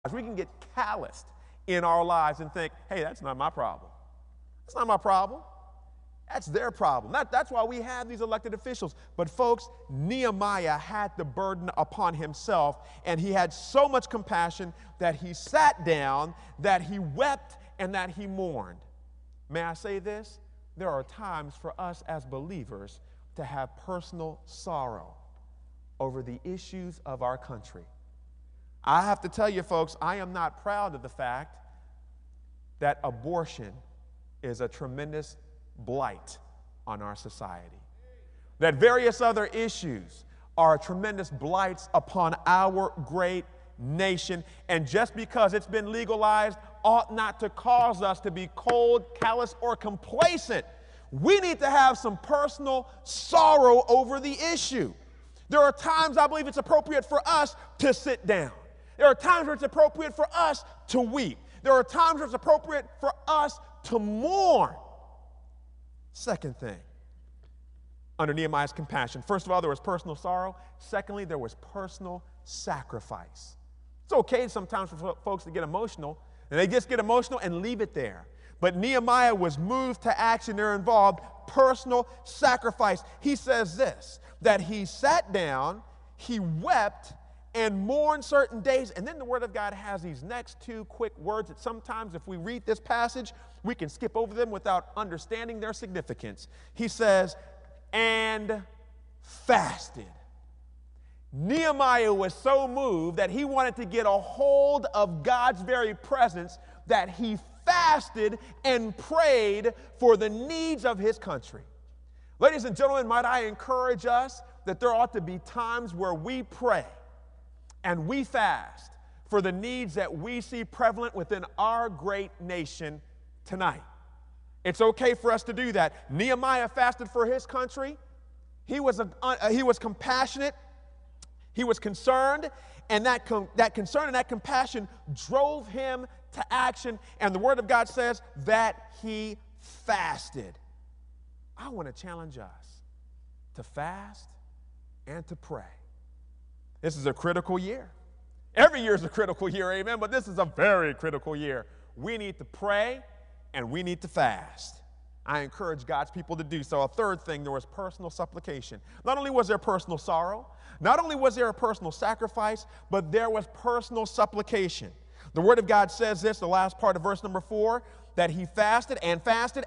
We can get calloused in our lives and think, hey, that's not my problem. That's not my problem. That's their problem. That's why we have these elected officials. But folks, Nehemiah had the burden upon himself, and he had so much compassion that he sat down, that he wept, and that he mourned. May I say this? There are times for us as believers to have personal sorrow over the issues of our country. I have to tell you, folks, I am not proud of the fact that abortion is a tremendous blight on our society. That various other issues are tremendous blights upon our great nation. And just because it's been legalized ought not to cause us to be cold, callous, or complacent. We need to have some personal sorrow over the issue. There are times I believe it's appropriate for us to sit down. There are times where it's appropriate for us to weep. There are times where it's appropriate for us to mourn. Second thing, under Nehemiah's compassion. First of all, there was personal sorrow. Secondly, there was personal sacrifice. It's okay sometimes for folks to get emotional, and they just get emotional and leave it there. But Nehemiah was moved to action. There involved personal sacrifice. He says this, that he sat down, he wept, and mourn certain days. And then the Word of God has these next two quick words that sometimes if we read this passage, we can skip over them without understanding their significance. He says, and fasted. Nehemiah was so moved that he wanted to get a hold of God's very presence that he fasted and prayed for the needs of his country. Ladies and gentlemen, might I encourage us that there ought to be times where we pray and we fast for the needs that we see prevalent within our great nation tonight. It's okay for us to do that. Nehemiah fasted for his country. He was compassionate. He was concerned, and that concern and that compassion drove him to action. And the Word of God says that he fasted. I want to challenge us to fast and to pray. This is a critical year. Every year is a critical year, amen, but this is a very critical year. We need to pray and we need to fast. I encourage God's people to do so. A third thing, there was personal supplication. Not only was there personal sorrow, not only was there a personal sacrifice, but there was personal supplication. The Word of God says this, the last part of verse number 4, that he fasted and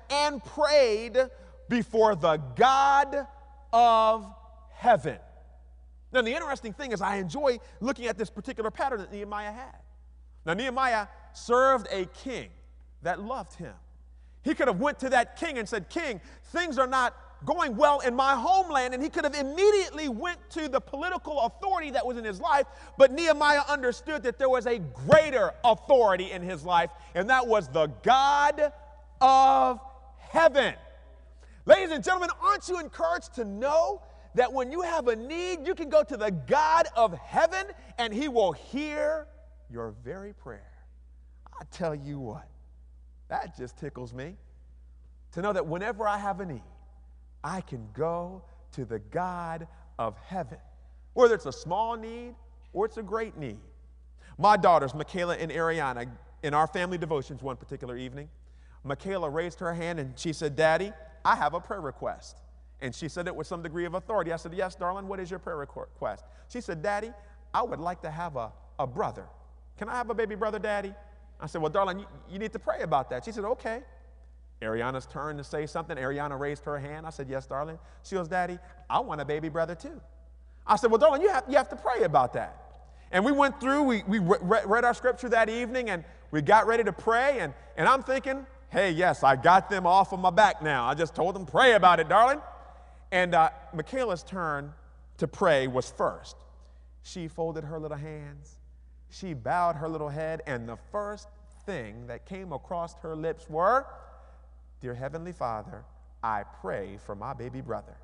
prayed before the God of heaven. Now, the interesting thing is I enjoy looking at this particular pattern that Nehemiah had. Now, Nehemiah served a king that loved him. He could have went to that king and said, King, things are not going well in my homeland, and he could have immediately went to the political authority that was in his life, but Nehemiah understood that there was a greater authority in his life, and that was the God of heaven. Ladies and gentlemen, aren't you encouraged to know that when you have a need, you can go to the God of heaven and he will hear your very prayer? I tell you what, that just tickles me to know that whenever I have a need, I can go to the God of heaven, whether it's a small need or it's a great need. My daughters, Michaela and Ariana, in our family devotions one particular evening, Michaela raised her hand and she said, Daddy, I have a prayer request. And she said it with some degree of authority. I said, yes, darling, what is your prayer request? She said, Daddy, I would like to have a brother. Can I have a baby brother, Daddy? I said, well, darling, you need to pray about that. She said, okay. Ariana's turn to say something. Ariana raised her hand. I said, yes, darling. She goes, Daddy, I want a baby brother too. I said, well, darling, you have to pray about that. And we went through, we read our scripture that evening, and we got ready to pray. And I'm thinking, hey, yes, I got them off of my back now. I just told them, pray about it, darling. And Michaela's turn to pray was first. She folded her little hands. She bowed her little head. And the first thing that came across her lips were, Dear Heavenly Father, I pray for my baby brother.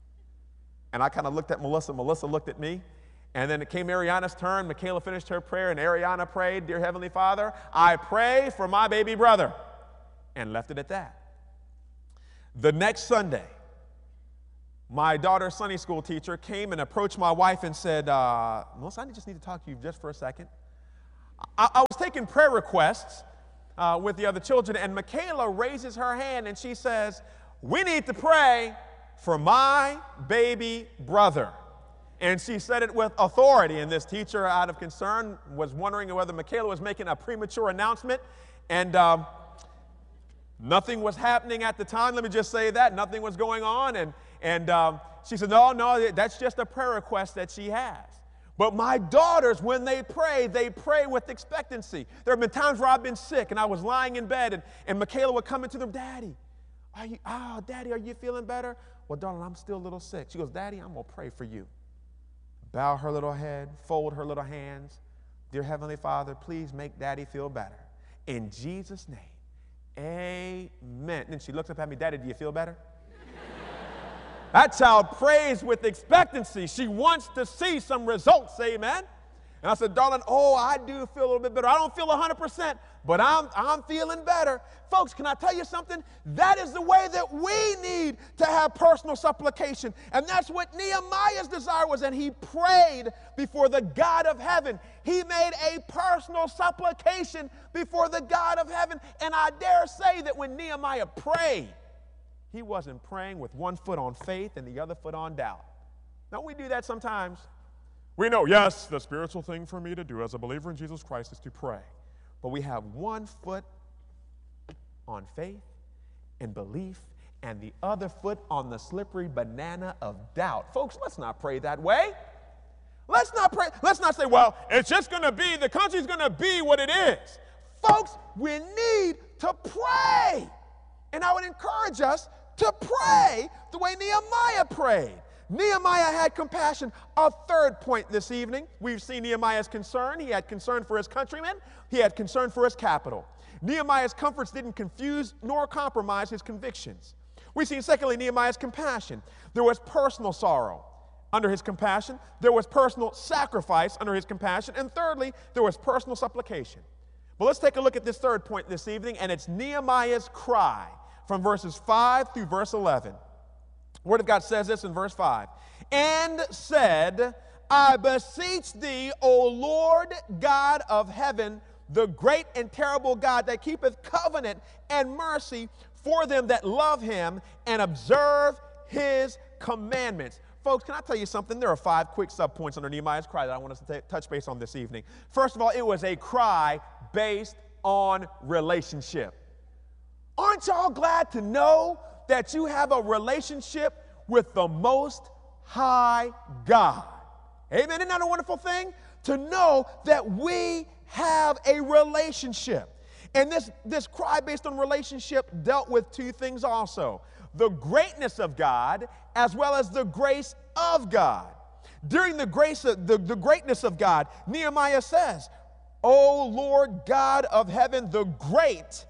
And I kind of looked at Melissa. Melissa looked at me. And then it came Ariana's turn. Michaela finished her prayer, and Ariana prayed, Dear Heavenly Father, I pray for my baby brother. And left it at that. The next Sunday, my daughter's Sunday school teacher came and approached my wife and said, Melissa, I just need to talk to you just for a second. I was taking prayer requests with the other children, and Michaela raises her hand and she says, "We need to pray for my baby brother." And she said it with authority, and this teacher, out of concern, was wondering whether Michaela was making a premature announcement, and nothing was happening at the time. Let me just say that. Nothing was going on, and she said, no, that's just a prayer request that she has. But my daughters, when they pray with expectancy. There have been times where I've been sick, and I was lying in bed, and Michaela would come into them, "Daddy, Daddy, are you feeling better?" "Well, darling, I'm still a little sick." She goes, "Daddy, I'm going to pray for you." Bow her little head, fold her little hands. "Dear Heavenly Father, please make Daddy feel better. In Jesus' name, amen." And then she looks up at me, "Daddy, do you feel better?" That child prays with expectancy. She wants to see some results, amen. And I said, "Darling, I do feel a little bit better. I don't feel 100%, but I'm feeling better." Folks, can I tell you something? That is the way that we need to have personal supplication. And that's what Nehemiah's desire was, and he prayed before the God of heaven. He made a personal supplication before the God of heaven. And I dare say that when Nehemiah prayed, he wasn't praying with one foot on faith and the other foot on doubt. Don't we do that sometimes? We know, yes, the spiritual thing for me to do as a believer in Jesus Christ is to pray. But we have one foot on faith and belief and the other foot on the slippery banana of doubt. Folks, let's not pray that way. Let's not pray. Let's not say, well, it's just going to be, the country's going to be what it is. Folks, we need to pray. And I would encourage us to pray the way Nehemiah prayed. Nehemiah had compassion. A third point this evening. We've seen Nehemiah's concern. He had concern for his countrymen. He had concern for his capital. Nehemiah's comforts didn't confuse nor compromise his convictions. We've seen, secondly, Nehemiah's compassion. There was personal sorrow under his compassion. There was personal sacrifice under his compassion. And thirdly, there was personal supplication. But let's take a look at this third point this evening, and it's Nehemiah's cry from verses 5 through verse 11. The Word of God says this in verse 5. "And said, I beseech thee, O Lord God of heaven, the great and terrible God that keepeth covenant and mercy for them that love him and observe his commandments." Folks, can I tell you something? There are 5 quick subpoints under Nehemiah's cry that I want us to touch base on this evening. First of all, it was a cry based on relationship. Aren't y'all glad to know that you have a relationship with the Most High God? Amen. Isn't that a wonderful thing? To know that we have a relationship. And this cry based on relationship dealt with 2 things also: the greatness of God as well as the grace of God. During the greatness of God, Nehemiah says, "O Lord God of heaven, the great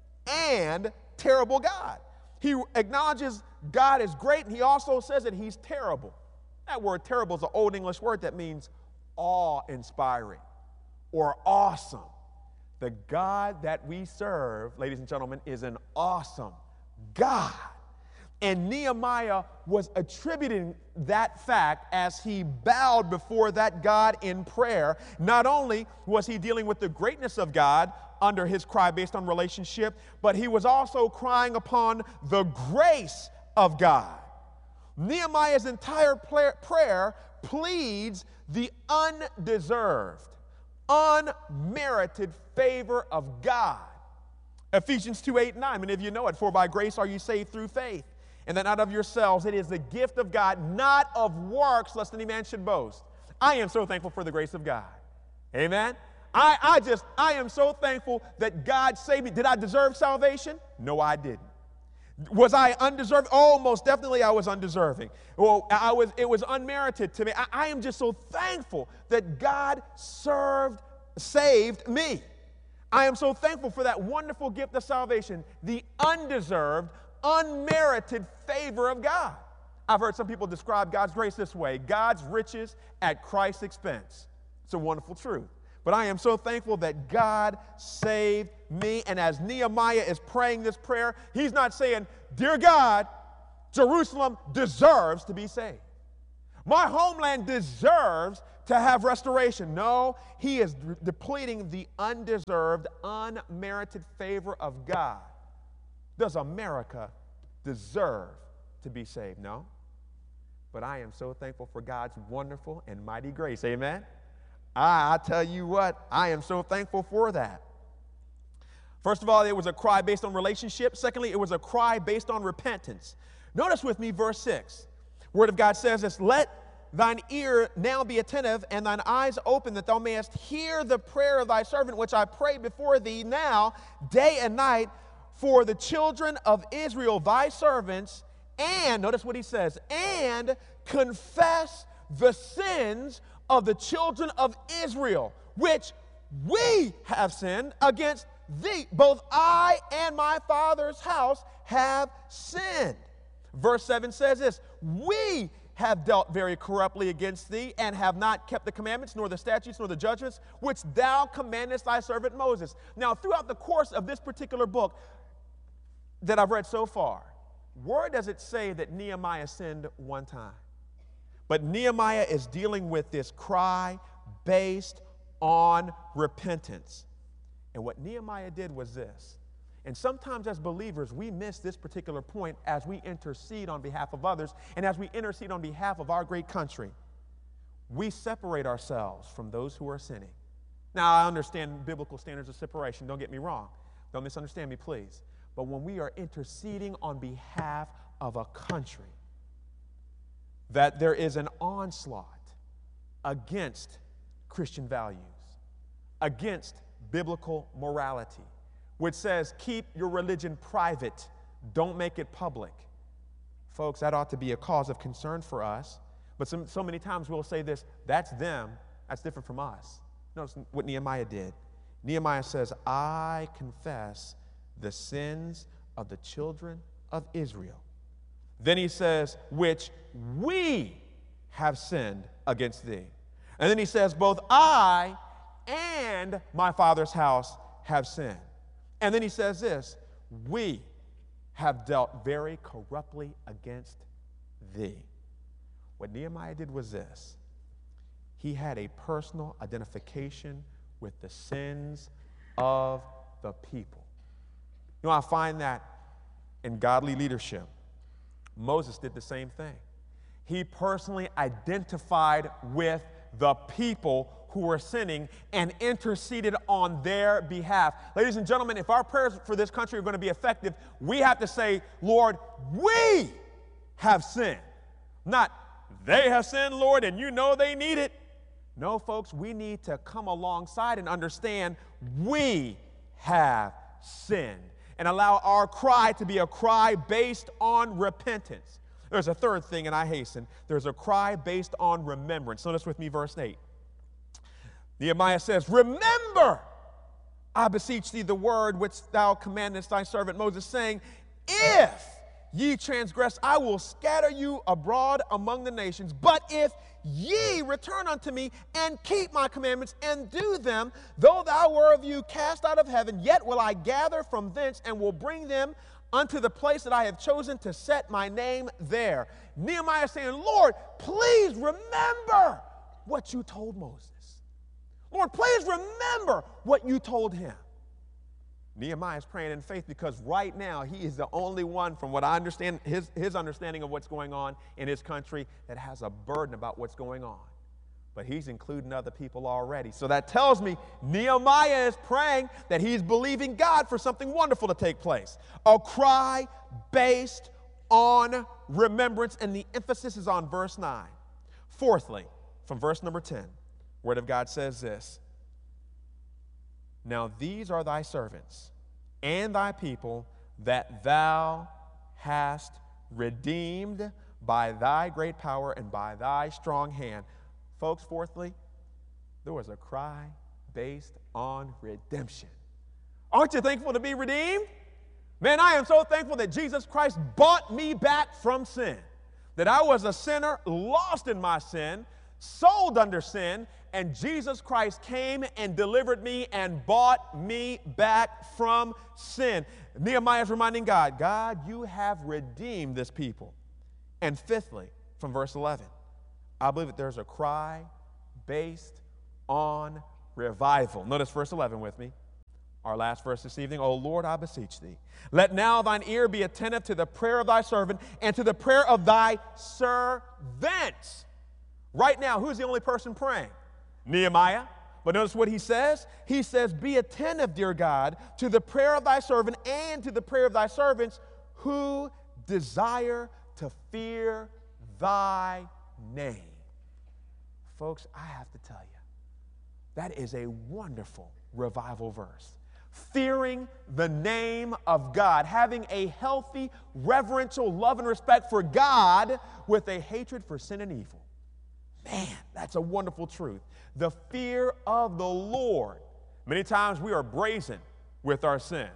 and terrible God." He acknowledges God is great, and he also says that he's terrible. That word terrible is an old English word that means awe-inspiring or awesome. The God that we serve, ladies and gentlemen, is an awesome God. And Nehemiah was attributing that fact as he bowed before that God in prayer. Not only was he dealing with the greatness of God under his cry based on relationship, but he was also crying upon the grace of God. Nehemiah's entire prayer pleads the undeserved, unmerited favor of God. Ephesians 2:8-9, many of you know it. "For by grace are you saved through faith, and that not of yourselves. It is the gift of God, not of works, lest any man should boast." I am so thankful for the grace of God. Amen. I am so thankful that God saved me. Did I deserve salvation? No, I didn't. Was I undeserving? Oh, most definitely I was undeserving. Well, it was unmerited to me. I am just so thankful that God saved me. I am so thankful for that wonderful gift of salvation, the undeserved, unmerited favor of God. I've heard some people describe God's grace this way: God's riches at Christ's expense. It's a wonderful truth. But I am so thankful that God saved me. And as Nehemiah is praying this prayer, he's not saying, "Dear God, Jerusalem deserves to be saved. My homeland deserves to have restoration. No, he is depleting the undeserved, unmerited favor of God. Does America deserve to be saved? No. But I am so thankful for God's wonderful and mighty grace. Amen? I tell you what, I am so thankful for that. First of all, it was a cry based on relationship. Secondly, it was a cry based on repentance. Notice with me verse 6. Word of God says this, let thine ear now be attentive and thine eyes open, that thou mayest hear the prayer of thy servant, which I pray before thee now, day and night, for the children of Israel, thy servants, and, notice what he says, and confess the sins of the children of Israel, which we have sinned against thee. Both I and my father's house have sinned. Verse 7 says this, we have dealt very corruptly against thee, and have not kept the commandments, nor the statutes, nor the judgments, which thou commandest thy servant Moses. Now, throughout the course of this particular book that I've read so far, where does it say that Nehemiah sinned one time? But Nehemiah is dealing with this cry based on repentance. And what Nehemiah did was this. And sometimes as believers, we miss this particular point as we intercede on behalf of others and as we intercede on behalf of our great country. We separate ourselves from those who are sinning. Now, I understand biblical standards of separation. Don't get me wrong. Don't misunderstand me, please. But when we are interceding on behalf of a country, that there is an onslaught against Christian values, against biblical morality, which says keep your religion private, don't make it public. Folks, that ought to be a cause of concern for us. But so many times we'll say this, that's them, that's different from us. Notice what Nehemiah did. Nehemiah says, I confess the sins of the children of Israel. Then he says, which we have sinned against thee. And then he says, both I and my father's house have sinned. And then he says this, we have dealt very corruptly against thee. What Nehemiah did was this. He had a personal identification with the sins of the people. You know, I find that in godly leadership, Moses did the same thing. He personally identified with the people who were sinning and interceded on their behalf. Ladies and gentlemen, if our prayers for this country are going to be effective, we have to say, Lord, we have sinned. Not they have sinned, Lord, and you know they need it. No, folks, we need to come alongside and understand we have sinned and allow our cry to be a cry based on repentance. There's a third thing, and I hasten. There's a cry based on remembrance. Notice with me verse 8. Nehemiah says, remember, I beseech thee, the word which thou commandest thy servant Moses, saying, if ye transgress, I will scatter you abroad among the nations. But if ye return unto me and keep my commandments and do them, though thou were of you cast out of heaven, yet will I gather from thence and will bring them unto the place that I have chosen to set my name there. Nehemiah is saying, Lord, please remember what you told Moses. Lord, please remember what you told him. Nehemiah is praying in faith because right now he is the only one, from what I understand, his understanding of what's going on in his country, that has a burden about what's going on. But he's including other people already. So that tells me Nehemiah is praying that he's believing God for something wonderful to take place. A cry based on remembrance, and the emphasis is on verse 9. Fourthly, from verse number 10, Word of God says this, now these are thy servants and thy people that thou hast redeemed by thy great power and by thy strong hand. Folks, fourthly, there was a cry based on redemption. Aren't you thankful to be redeemed? Man, I am so thankful that Jesus Christ bought me back from sin, that I was a sinner, lost in my sin, sold under sin, and Jesus Christ came and delivered me and bought me back from sin. Nehemiah is reminding God, God, you have redeemed this people. And fifthly, from verse 11, I believe that there's a cry based on revival. Notice verse 11 with me. Our last verse this evening. O Lord, I beseech thee, let now thine ear be attentive to the prayer of thy servant and to the prayer of thy servants. Right now, who's the only person praying? Nehemiah. But notice what he says. He says, be attentive, dear God, to the prayer of thy servant and to the prayer of thy servants who desire to fear thy name. Folks, I have to tell you, that is a wonderful revival verse. Fearing the name of God, having a healthy, reverential love and respect for God with a hatred for sin and evil. Man, that's a wonderful truth. The fear of the Lord. Many times we are brazen with our sin.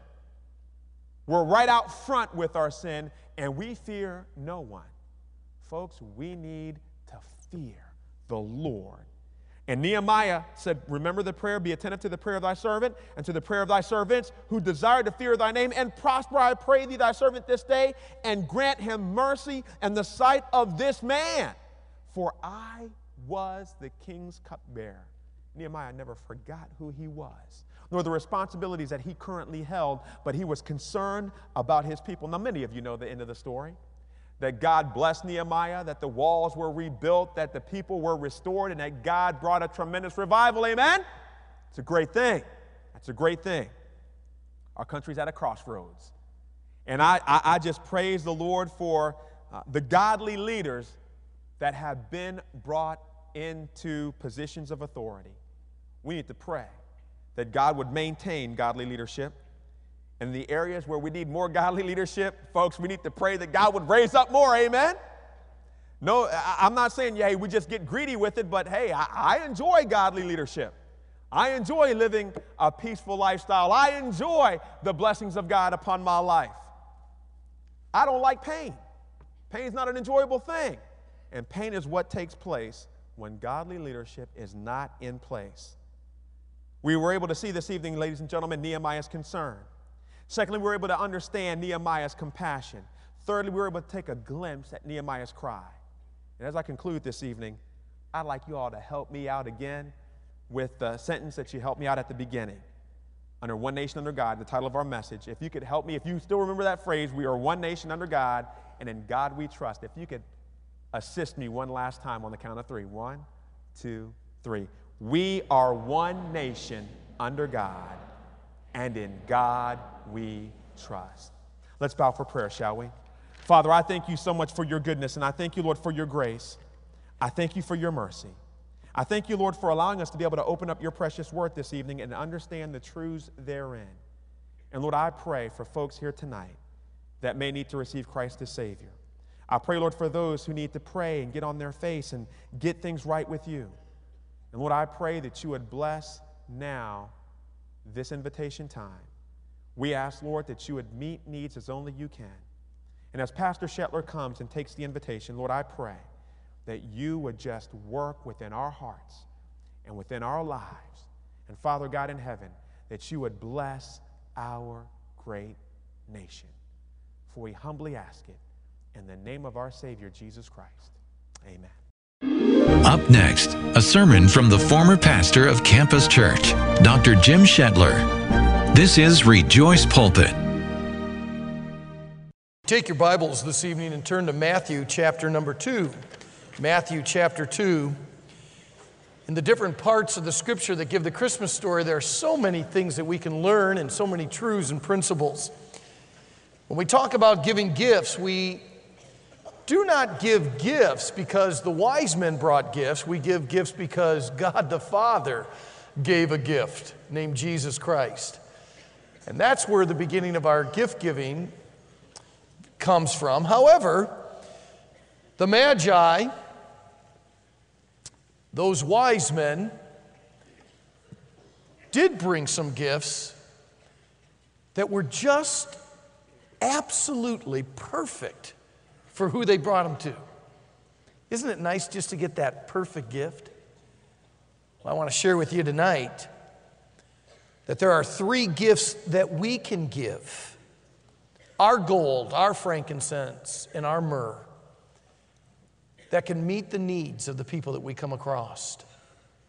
We're right out front with our sin, and we fear no one. Folks, we need to fear the Lord. And Nehemiah said, remember the prayer, be attentive to the prayer of thy servant and to the prayer of thy servants who desire to fear thy name, and prosper, I pray thee, thy servant this day, and grant him mercy in the sight of this man. For I was the king's cupbearer. Nehemiah never forgot who he was, nor the responsibilities that he currently held, but he was concerned about his people. Now, many of you know the end of the story, that God blessed Nehemiah, that the walls were rebuilt, that the people were restored, and that God brought a tremendous revival. Amen? It's a great thing. That's a great thing. Our country's at a crossroads. And I just praise the Lord for the godly leaders that have been brought into positions of authority. We need to pray that God would maintain godly leadership. In the areas where we need more godly leadership, folks, we need to pray that God would raise up more, amen? No, I'm not saying, hey, we just get greedy with it, but hey, I enjoy godly leadership. I enjoy living a peaceful lifestyle. I enjoy the blessings of God upon my life. I don't like pain. Pain is not an enjoyable thing. And pain is what takes place when godly leadership is not in place. We were able to see this evening, ladies and gentlemen, Nehemiah's concern. Secondly, we were able to understand Nehemiah's compassion. Thirdly, we were able to take a glimpse at Nehemiah's cry. And as I conclude this evening, I'd like you all to help me out again with the sentence that you helped me out at the beginning. Under one nation under God, the title of our message. If you could help me, if you still remember that phrase, we are one nation under God, and in God we trust. If you could assist me one last time on the count of three. 1, 2, 3. We are one nation under God, and in God we trust. Let's bow for prayer, shall we? Father, I thank you so much for your goodness, and I thank you, Lord, for your grace. I thank you for your mercy. I thank you, Lord, for allowing us to be able to open up your precious word this evening and understand the truths therein. And Lord, I pray for folks here tonight that may need to receive Christ as Savior. I pray, Lord, for those who need to pray and get on their face and get things right with you. And Lord, I pray that you would bless now this invitation time. We ask, Lord, that you would meet needs as only you can. And as Pastor Shetler comes and takes the invitation, Lord, I pray that you would just work within our hearts and within our lives. And Father God in heaven, that you would bless our great nation. For we humbly ask it in the name of our Savior, Jesus Christ. Amen. Up next, a sermon from the former pastor of Campus Church, Dr. Jim Shetler. This is Rejoice Pulpit. Take your Bibles this evening and turn to Matthew chapter number 2. Matthew chapter 2. In the different parts of the scripture that give the Christmas story, there are so many things that we can learn and so many truths and principles. When we talk about giving gifts, we do not give gifts because the wise men brought gifts. We give gifts because God the Father gave a gift named Jesus Christ. And that's where the beginning of our gift giving comes from. However, the Magi, those wise men, did bring some gifts that were just absolutely perfect for who they brought them to. Isn't it nice just to get that perfect gift? Well, I want to share with you tonight that there are 3 gifts that we can give. Our gold, our frankincense, and our myrrh that can meet the needs of the people that we come across.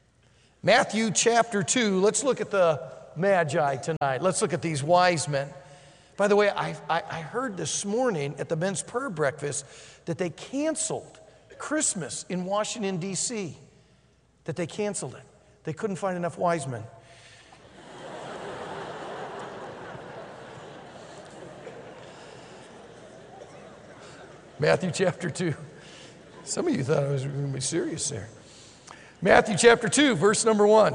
Matthew chapter 2, let's look at the Magi tonight. Let's look at these wise men. By the way, I heard this morning at the men's prayer breakfast that they canceled Christmas in Washington, D.C., that they canceled it. They couldn't find enough wise men. Matthew chapter 2. Some of you thought I was going to be serious there. Matthew chapter 2, verse number 1.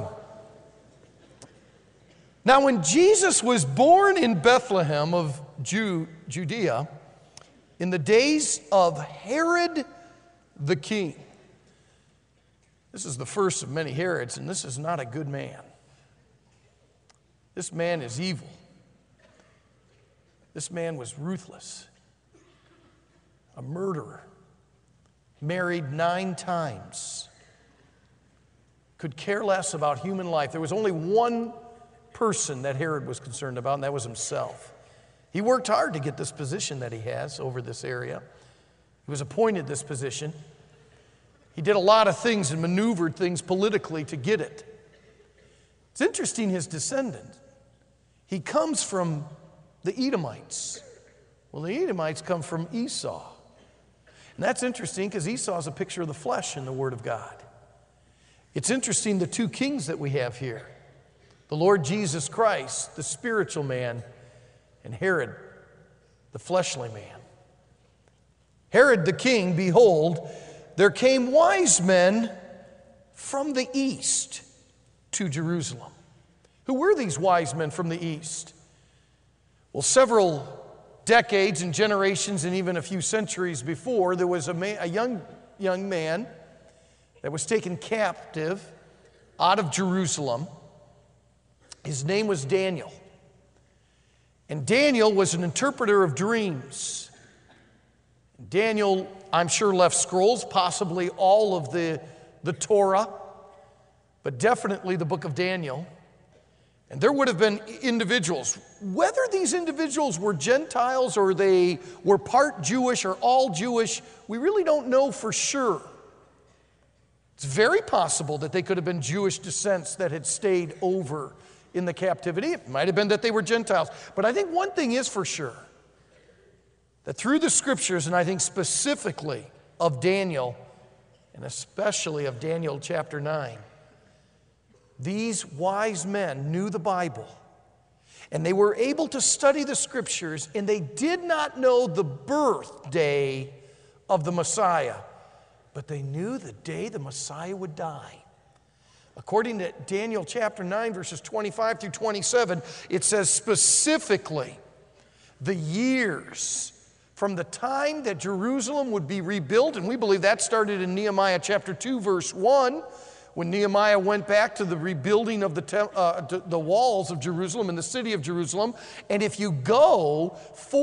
Now, when Jesus was born in Bethlehem of Judea, in the days of Herod the king. This is the first of many Herods, and this is not a good man. This man is evil. This man was ruthless, a murderer, married 9 times, could care less about human life. There was only one person that Herod was concerned about, and that was himself. He worked hard to get this position that he has over this area. He was appointed this position. He did a lot of things and maneuvered things politically to get it. It's interesting, his descendant. He comes from the Edomites. Well, the Edomites come from Esau. And that's interesting because Esau is a picture of the flesh in the Word of God. It's interesting, the 2 kings that we have here. The Lord Jesus Christ, the spiritual man, and Herod, the fleshly man. Herod the king, behold, there came wise men from the east to Jerusalem. Who were these wise men from the east? Well, several decades and generations and even a few centuries before, there was a young man that was taken captive out of Jerusalem. His name was Daniel. And Daniel was an interpreter of dreams. Daniel, I'm sure, left scrolls, possibly all of the Torah, but definitely the book of Daniel. And there would have been individuals, whether these individuals were Gentiles or they were part Jewish or all Jewish, we really don't know for sure. It's very possible that they could have been Jewish descents that had stayed over in the captivity. It might have been that they were Gentiles. But I think one thing is for sure, that through the scriptures, and I think specifically of Daniel, and especially of Daniel chapter 9, these wise men knew the Bible, and they were able to study the scriptures, and they did not know the birthday of the Messiah, but they knew the day the Messiah would die. According to Daniel chapter 9, verses 25 through 27, it says specifically the years from the time that Jerusalem would be rebuilt, and we believe that started in Nehemiah chapter 2, verse 1, when Nehemiah went back to the rebuilding of the walls of Jerusalem and the city of Jerusalem. And if you go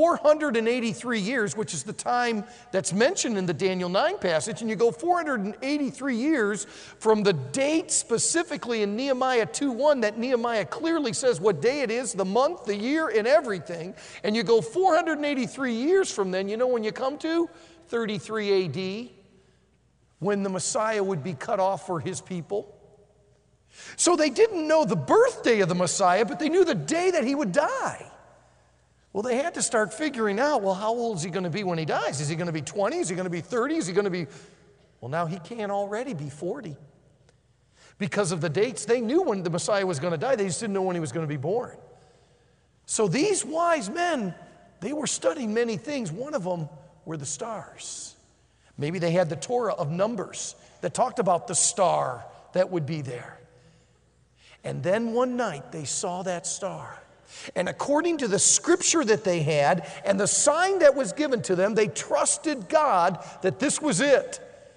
483 years, which is the time that's mentioned in the Daniel 9 passage, and you go 483 years from the date specifically in Nehemiah 2:1 that Nehemiah clearly says what day it is, the month, the year, and everything, and you go 483 years from then, you know when you come to? 33 A.D., when the Messiah would be cut off for his people. So they didn't know the birthday of the Messiah, but they knew the day that he would die. Well, they had to start figuring out, well, how old is he going to be when he dies? Is he going to be 20? Is he going to be 30? Is he going to be... Well, now he can't already be 40. Because of the dates, they knew when the Messiah was going to die. They just didn't know when he was going to be born. So these wise men, they were studying many things. One of them were the stars. Maybe they had the Torah of Numbers that talked about the star that would be there. And then one night they saw that star. And according to the scripture that they had and the sign that was given to them, they trusted God that this was it.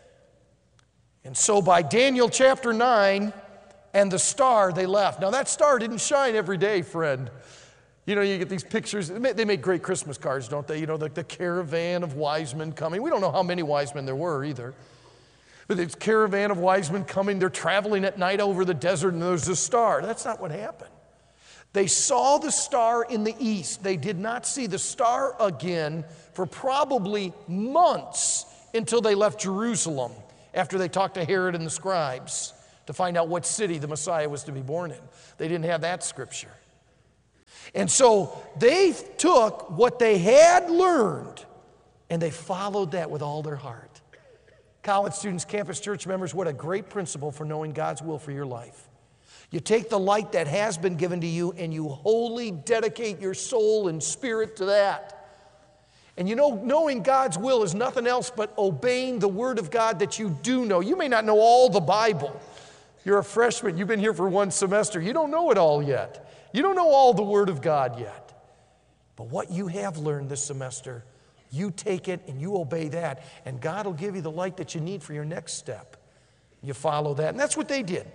And so by Daniel chapter 9 and the star, they left. Now that star didn't shine every day, friend. You know, you get these pictures. They make great Christmas cards, don't they? You know, the caravan of wise men coming. We don't know how many wise men there were either. But it's caravan of wise men coming. They're traveling at night over the desert, and there's a star. That's not what happened. They saw the star in the east. They did not see the star again for probably months until they left Jerusalem after they talked to Herod and the scribes. to find out what city the Messiah was to be born in. They didn't have that scripture. And so they took what they had learned and they followed that with all their heart. College students, campus church members, what a great principle for knowing God's will for your life. You take the light that has been given to you and you wholly dedicate your soul and spirit to that. And you know, knowing God's will is nothing else but obeying the Word of God that you do know. You may not know all the Bible. You're a freshman. You've been here for one semester. You don't know it all yet. You don't know all the Word of God yet. But what you have learned this semester, you take it and you obey that, and God will give you the light that you need for your next step. You follow that, and that's what they did.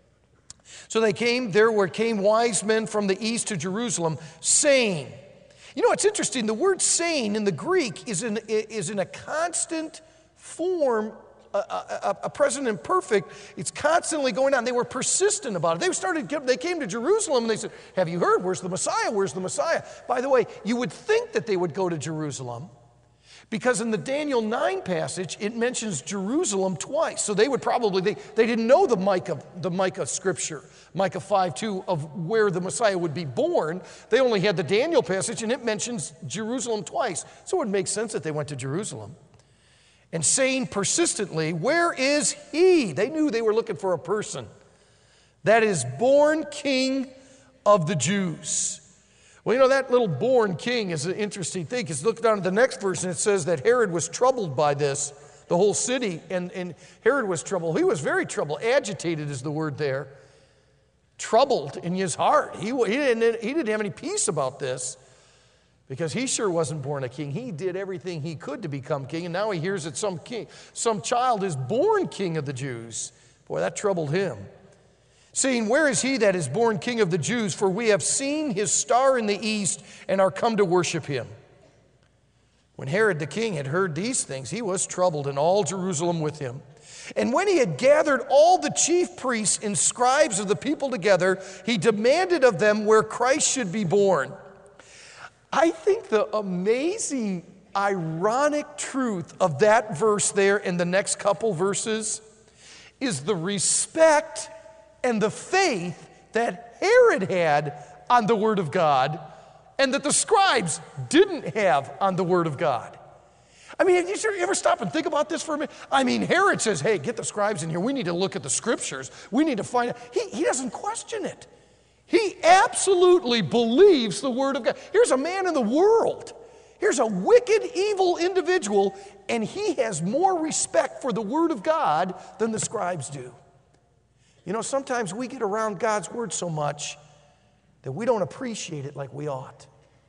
So they came, there came wise men from the east to Jerusalem, saying, you know, it's interesting, the word saying in the Greek is in a constant form, a present imperfect. It's constantly going on. They were persistent about it. They came to Jerusalem and they said, have you heard? Where's the Messiah? Where's the Messiah? By the way, you would think that they would go to Jerusalem because in the Daniel 9 passage, it mentions Jerusalem twice. So they would probably, they didn't know the Micah scripture, Micah 5:2, of where the Messiah would be born. They only had the Daniel passage and it mentions Jerusalem twice. So it would make sense that they went to Jerusalem. And saying persistently, where is he? They knew they were looking for a person that is born King of the Jews. Well, you know, that little born king is an interesting thing, because look down at the next verse and it says that Herod was troubled by this, the whole city, and Herod was troubled. He was very troubled. Agitated is the word there. Troubled in his heart. He didn't have any peace about this, because he sure wasn't born a king. He did everything he could to become king, and now he hears that some child is born king of the Jews. Boy, that troubled him. Saying, where is he that is born King of the Jews? For we have seen his star in the east and are come to worship him. When Herod the king had heard these things, he was troubled, and all Jerusalem with him. And when he had gathered all the chief priests and scribes of the people together, he demanded of them where Christ should be born. I think the amazing, ironic truth of that verse there in the next couple verses is the respect and the faith that Herod had on the Word of God and that the scribes didn't have on the Word of God. I mean, have you ever stop and think about this for a minute? I mean, Herod says, hey, get the scribes in here. We need to look at the scriptures. We need to find out. He doesn't question it. He absolutely believes the Word of God. Here's a man in the world. Here's a wicked, evil individual, and he has more respect for the Word of God than the scribes do. You know, sometimes we get around God's Word so much that we don't appreciate it like we ought.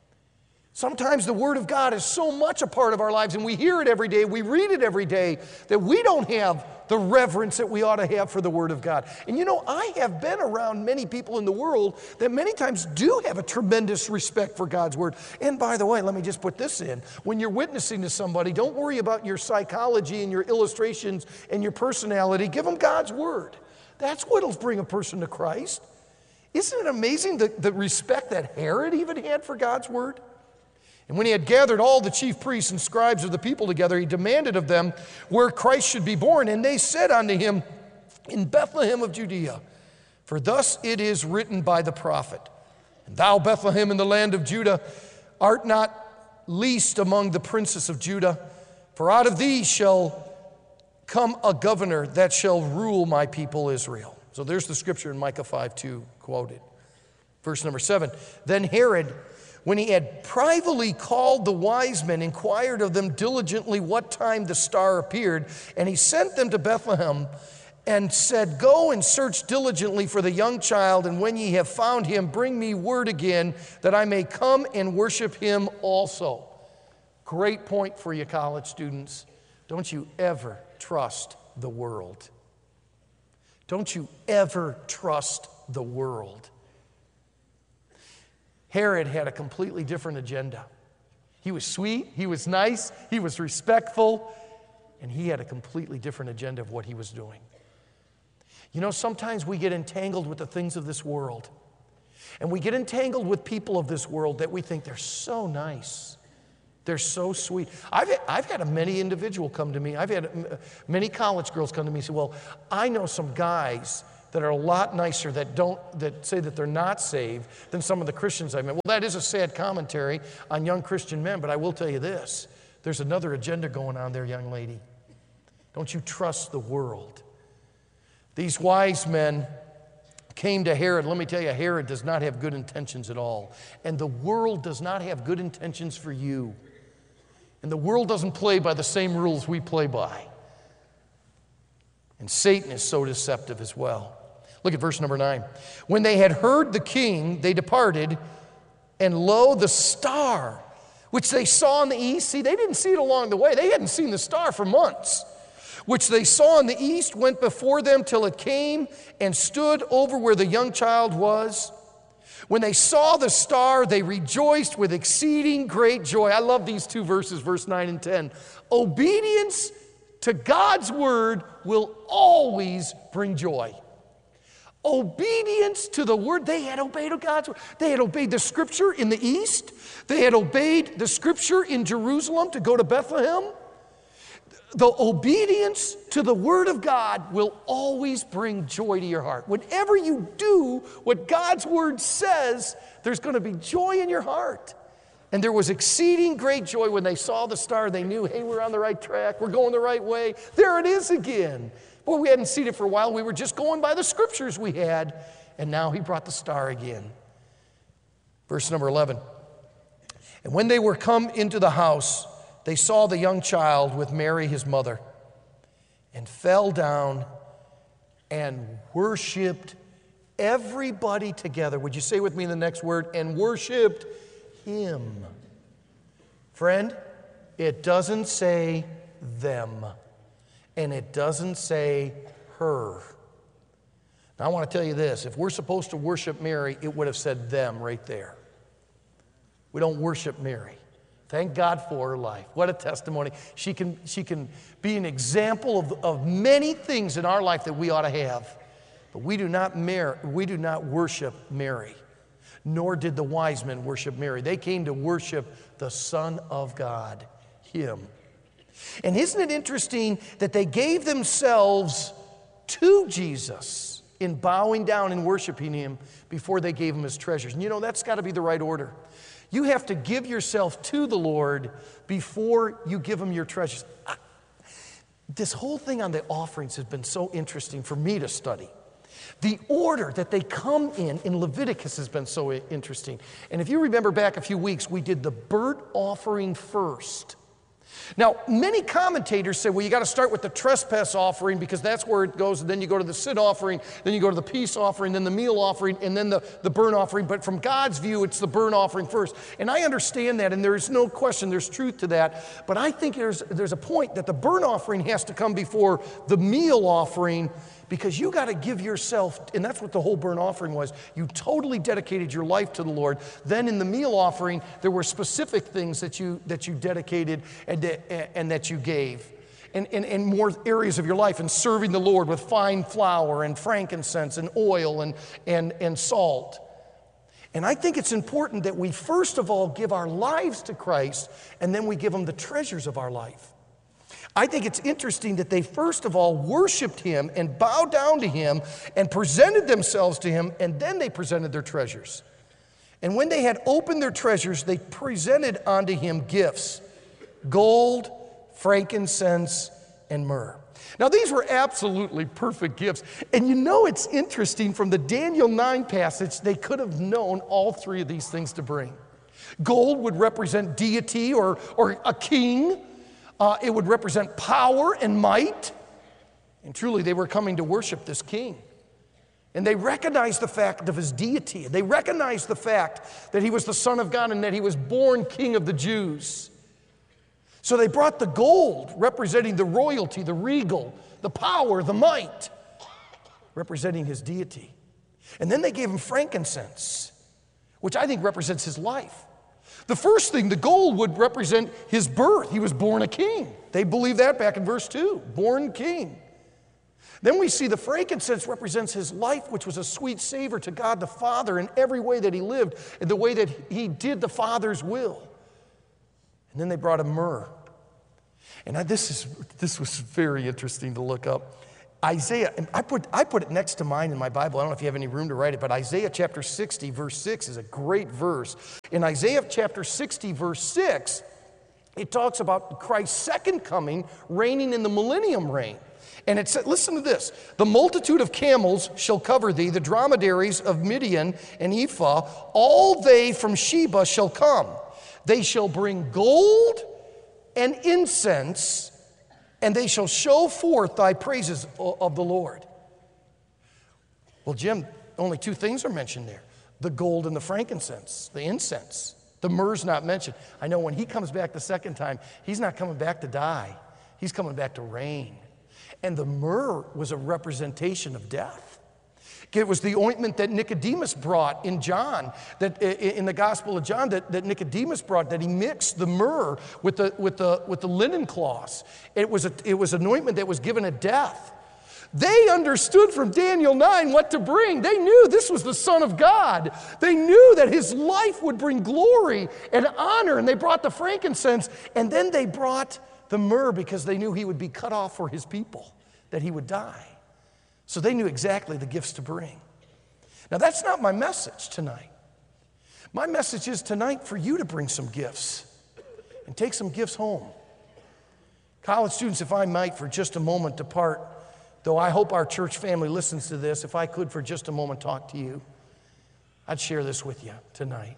Sometimes the Word of God is so much a part of our lives, and we hear it every day, we read it every day, that we don't have the reverence that we ought to have for the Word of God. And you know, I have been around many people in the world that many times do have a tremendous respect for God's Word. And by the way, let me just put this in. When you're witnessing to somebody, don't worry about your psychology and your illustrations and your personality. Give them God's Word. That's what will bring a person to Christ. Isn't it amazing the respect that Herod even had for God's Word? And when he had gathered all the chief priests and scribes of the people together, he demanded of them where Christ should be born. And they said unto him, in Bethlehem of Judea, for thus it is written by the prophet, and thou, Bethlehem, in the land of Judah, art not least among the princes of Judah, for out of thee shall come a governor that shall rule my people Israel. So there's the scripture in Micah 5:2 quoted. Verse number 7, then Herod, when he had privately called the wise men, inquired of them diligently what time the star appeared, and he sent them to Bethlehem and said, go and search diligently for the young child, and when ye have found him, bring me word again that I may come and worship him also. Great point for you college students. Don't you ever trust the world. Don't you ever trust the world. Herod had a completely different agenda. He was sweet, he was nice, he was respectful, and he had a completely different agenda of what he was doing. You know, sometimes we get entangled with the things of this world, and we get entangled with people of this world that we think they're so nice. They're so sweet. I've had many individual come to me. I've had many college girls come to me and say, well, I know some guys that are a lot nicer that say that they're not saved than some of the Christians I met. Well, that is a sad commentary on young Christian men, but I will tell you this. There's another agenda going on there, young lady. Don't you trust the world. These wise men came to Herod. Let me tell you, Herod does not have good intentions at all. And the world does not have good intentions for you. And the world doesn't play by the same rules we play by. And Satan is so deceptive as well. Look at verse number 9. When they had heard the king, they departed, and lo, the star, which they saw in the east. See, they didn't see it along the way. They hadn't seen the star for months. Which they saw in the east, went before them till it came and stood over where the young child was. When they saw the star, they rejoiced with exceeding great joy. I love these two verses, verse 9 and 10. Obedience to God's word will always bring joy. Obedience to the word. They had obeyed God's word. They had obeyed the scripture in the east. They had obeyed the scripture in Jerusalem to go to Bethlehem. The obedience to the word of God will always bring joy to your heart. Whenever you do what God's word says, there's going to be joy in your heart. And there was exceeding great joy when they saw the star. They knew, hey, we're on the right track. We're going the right way. There it is again. Boy, we hadn't seen it for a while. We were just going by the scriptures we had. And now he brought the star again. Verse number 11. And when they were come into the house, they saw the young child with Mary, his mother, and fell down and worshiped everybody together. Would you say with me the next word? And worshiped him. Friend, it doesn't say them, and it doesn't say her. Now, I want to tell you this. If we're supposed to worship Mary, it would have said them right there. We don't worship Mary. Thank God for her life. What a testimony. She can be an example of many things in our life that we ought to have. But we do not worship Mary, nor did the wise men worship Mary. They came to worship the Son of God, him. And isn't it interesting that they gave themselves to Jesus in bowing down and worshiping him before they gave him his treasures? And you know, that's got to be the right order. You have to give yourself to the Lord before you give him your treasures. This whole thing on the offerings has been so interesting for me to study. The order that they come in Leviticus has been so interesting. And if you remember back a few weeks, we did the burnt offering first. Now, many commentators say, well, you got to start with the trespass offering because that's where it goes, and then you go to the sin offering, then you go to the peace offering, then the meal offering, and then the burnt offering. But from God's view, it's the burnt offering first. And I understand that, and there's no question, there's truth to that. But I think there's a point that the burnt offering has to come before the meal offering, because you got to give yourself, and that's what the whole burnt offering was. You totally dedicated your life to the Lord. Then in the meal offering, there were specific things that you dedicated and that you gave. And more areas of your life, and serving the Lord with fine flour and frankincense and oil and salt. And I think it's important that we first of all give our lives to Christ, and then we give him the treasures of our life. I think it's interesting that they first of all worshiped him and bowed down to him and presented themselves to him, and then they presented their treasures. And when they had opened their treasures, they presented unto him gifts, gold, frankincense, and myrrh. Now, these were absolutely perfect gifts. And you know, it's interesting, from the Daniel 9 passage, they could have known all three of these things to bring. Gold would represent deity or a king. It would represent power and might. And truly, they were coming to worship this king. And they recognized the fact of his deity. They recognized the fact that he was the Son of God and that he was born King of the Jews. So they brought the gold, representing the royalty, the regal, the power, the might, representing his deity. And then they gave him frankincense, which I think represents his life. The first thing, the gold, would represent his birth. He was born a king. They believe that back in verse 2, born king. Then we see the frankincense represents his life, which was a sweet savor to God the Father in every way that he lived, in the way that he did the Father's will. And then they brought him myrrh. And this was very interesting to look up. Isaiah, and I put it next to mine in my Bible. I don't know if you have any room to write it, but Isaiah chapter 60, verse 6 is a great verse. In Isaiah chapter 60, verse 6, it talks about Christ's second coming, reigning in the millennium reign. And it said, listen to this, the multitude of camels shall cover thee, the dromedaries of Midian and Ephah, all they from Sheba shall come. They shall bring gold and incense, and they shall show forth thy praises of the Lord. Well, Jim, only two things are mentioned there. The gold and the frankincense, the incense. The myrrh's not mentioned. I know when he comes back the second time, he's not coming back to die. He's coming back to reign. And the myrrh was a representation of death. It was the ointment that Nicodemus brought in John, that in the Gospel of John, that Nicodemus brought, that he mixed the myrrh with the linen cloths. It was an ointment that was given at death. They understood from Daniel 9 what to bring. They knew this was the Son of God. They knew that his life would bring glory and honor, and they brought the frankincense, and then they brought the myrrh because they knew he would be cut off for his people, that he would die. So they knew exactly the gifts to bring. Now, that's not my message tonight. My message is tonight for you to bring some gifts and take some gifts home. College students, if I might for just a moment depart, though I hope our church family listens to this, if I could for just a moment talk to you, I'd share this with you tonight.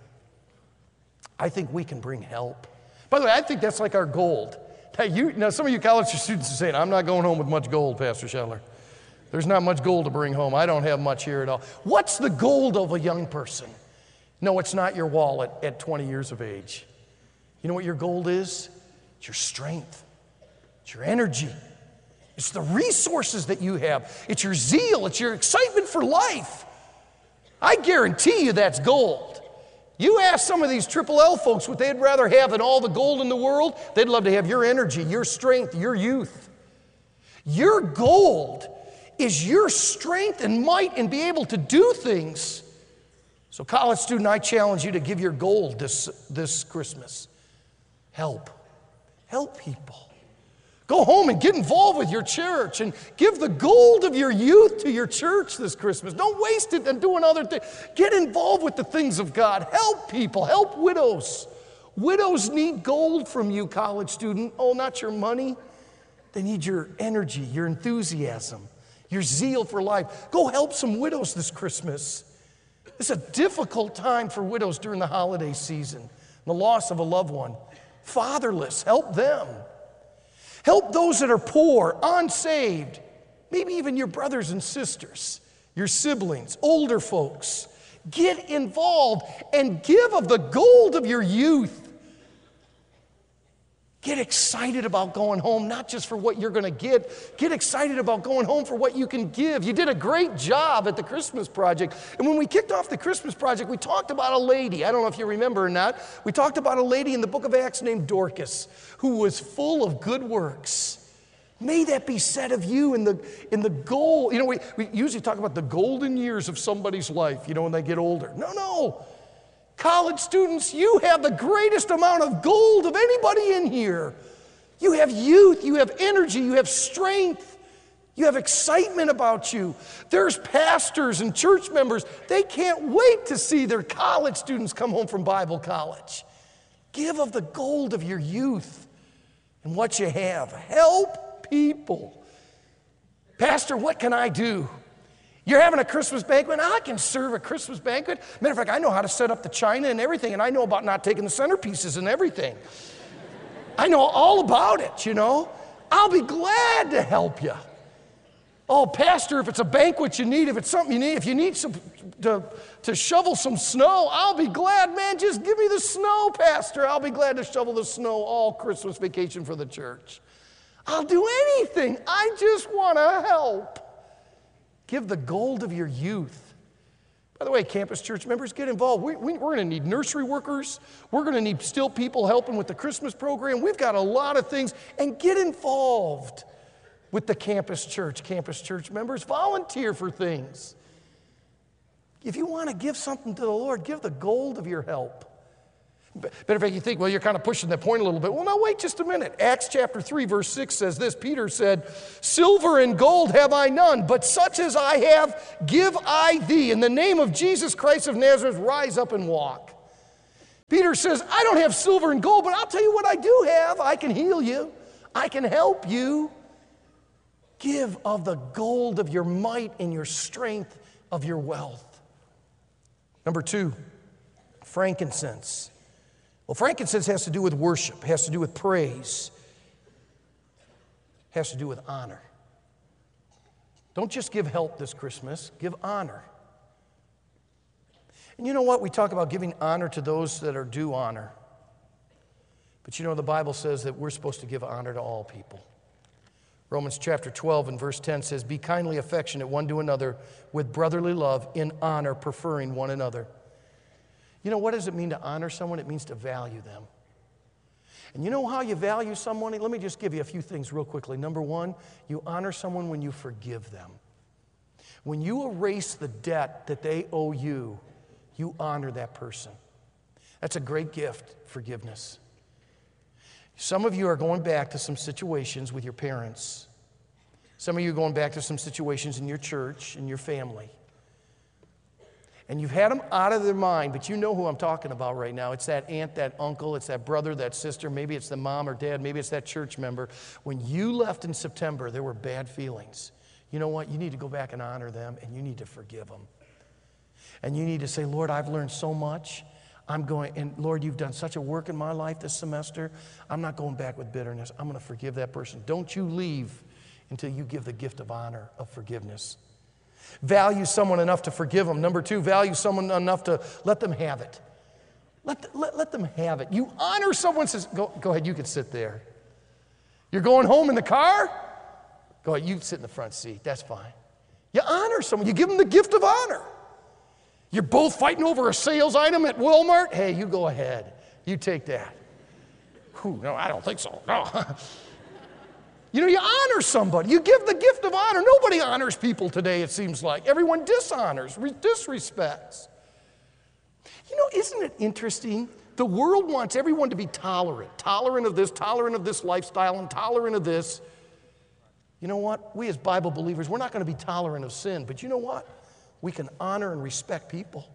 I think we can bring help. By the way, I think that's like our gold. Now some of you college students are saying, I'm not going home with much gold, Pastor Shetler. There's not much gold to bring home. I don't have much here at all. What's the gold of a young person? No, it's not your wallet at 20 years of age. You know what your gold is? It's your strength. It's your energy. It's the resources that you have. It's your zeal. It's your excitement for life. I guarantee you that's gold. You ask some of these Triple L folks what they'd rather have than all the gold in the world, they'd love to have your energy, your strength, your youth. Your gold is your strength and might and be able to do things. So college student, I challenge you to give your gold this Christmas. Help people. Go home and get involved with your church and give the gold of your youth to your church this Christmas. Don't waste it on doing other things. Get involved with the things of God. Help people. Help widows. Widows need gold from you, college student. Oh, not your money. They need your energy, your enthusiasm, your zeal for life. Go help some widows this Christmas. It's a difficult time for widows during the holiday season, the loss of a loved one. Fatherless, help them. Help those that are poor, unsaved, maybe even your brothers and sisters, your siblings, older folks. Get involved and give of the gold of your youth. Get excited about going home, not just for what you're going to get. Get excited about going home for what you can give. You did a great job at the Christmas project. And when we kicked off the Christmas project, we talked about a lady. I don't know if you remember or not. We talked about a lady in the book of Acts named Dorcas who was full of good works. May that be said of you in the goal. You know, we usually talk about the golden years of somebody's life, you know, when they get older. No. College students, you have the greatest amount of gold of anybody in here. You have youth, you have energy, you have strength, you have excitement about you. There's pastors and church members, they can't wait to see their college students come home from Bible college. Give of the gold of your youth and what you have. Help people. Pastor, what can I do? You're having a Christmas banquet? I can serve a Christmas banquet. Matter of fact, I know how to set up the china and everything, and I know about not taking the centerpieces and everything. I know all about it, you know. I'll be glad to help you. Oh, Pastor, if it's a banquet you need, if it's something you need, if you need to shovel some snow, I'll be glad. Man, just give me the snow, Pastor. I'll be glad to shovel the snow all Christmas vacation for the church. I'll do anything. I just want to help. Give the gold of your youth. By the way, campus church members, get involved. We're going to need nursery workers. We're going to need still people helping with the Christmas program. We've got a lot of things. And get involved with the campus church members. Volunteer for things. If you want to give something to the Lord, give the gold of your help. Matter of fact, you think, well, you're kind of pushing that point a little bit. Well, now wait just a minute. Acts chapter 3, verse 6 says this. Peter said, silver and gold have I none, but such as I have give I thee. In the name of Jesus Christ of Nazareth, rise up and walk. Peter says, I don't have silver and gold, but I'll tell you what I do have. I can heal you. I can help you. Give of the gold of your might and your strength of your wealth. Number 2, frankincense. Well, frankincense has to do with worship, has to do with praise, has to do with honor. Don't just give help this Christmas, give honor. And you know what? We talk about giving honor to those that are due honor. But you know, the Bible says that we're supposed to give honor to all people. Romans chapter 12 and verse 10 says, be kindly affectionate one to another with brotherly love, in honor, preferring one another. You know, what does it mean to honor someone? It means to value them. And you know how you value someone? Let me just give you a few things real quickly. Number 1, you honor someone when you forgive them. When you erase the debt that they owe you, you honor that person. That's a great gift, forgiveness. Some of you are going back to some situations with your parents. Some of you are going back to some situations in your church, in your family. And you've had them out of their mind, but you know who I'm talking about right now. It's that aunt, that uncle, it's that brother, that sister, maybe it's the mom or dad, maybe it's that church member. When you left in September, there were bad feelings. You know what? You need to go back and honor them, and you need to forgive them. And you need to say, Lord, I've learned so much. And Lord, you've done such a work in my life this semester. I'm not going back with bitterness. I'm going to forgive that person. Don't you leave until you give the gift of honor, of forgiveness. Value someone enough to forgive them. Number 2, value someone enough to let them have it. Let them have it. You honor someone, says, go ahead, you can sit there. You're going home in the car? Go ahead, you sit in the front seat. That's fine. You honor someone. You give them the gift of honor. You're both fighting over a sales item at Walmart? Hey, you go ahead. You take that. Whew, no, I don't think so. No. You know, you honor somebody. You give the gift of honor. Nobody honors people today, it seems like. Everyone dishonors, disrespects. You know, isn't it interesting? The world wants everyone to be tolerant of this lifestyle, and tolerant of this. You know what? We as Bible believers, we're not going to be tolerant of sin, but you know what? We can honor and respect people.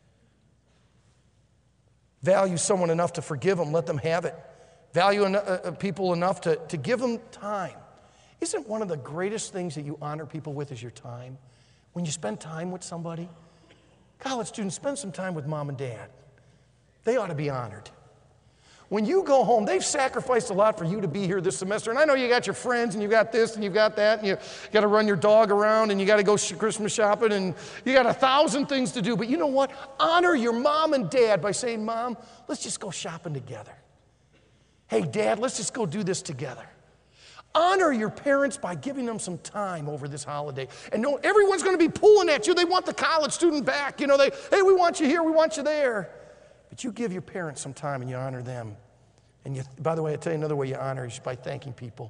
Value someone enough to forgive them, let them have it. Value people enough to give them time. Isn't one of the greatest things that you honor people with is your time? When you spend time with somebody? College students, spend some time with mom and dad. They ought to be honored. When you go home, they've sacrificed a lot for you to be here this semester. And I know you got your friends, and you got this, and you got that, and you got to run your dog around, and you got to go Christmas shopping, and you got 1,000 things to do. But you know what? Honor your mom and dad by saying, Mom, let's just go shopping together. Hey, Dad, let's just go do this together. Honor your parents by giving them some time over this holiday. And no, everyone's going to be pulling at you. They want the college student back. You know, hey, we want you here, we want you there. But you give your parents some time and you honor them. And by the way, I'll tell you another way you honor is by thanking people.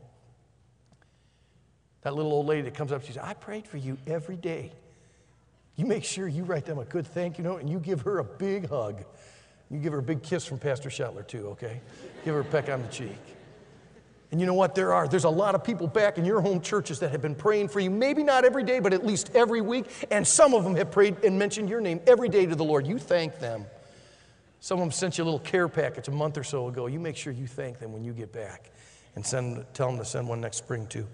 That little old lady that comes up, she says, I prayed for you every day. You make sure you write them a good thank you note and you give her a big hug. You give her a big kiss from Pastor Shetler too, okay? Give her a peck on the cheek. And you know what? There's a lot of people back in your home churches that have been praying for you, maybe not every day, but at least every week. And some of them have prayed and mentioned your name every day to the Lord. You thank them. Some of them sent you a little care package a month or so ago. You make sure you thank them when you get back and tell them to send one next spring too.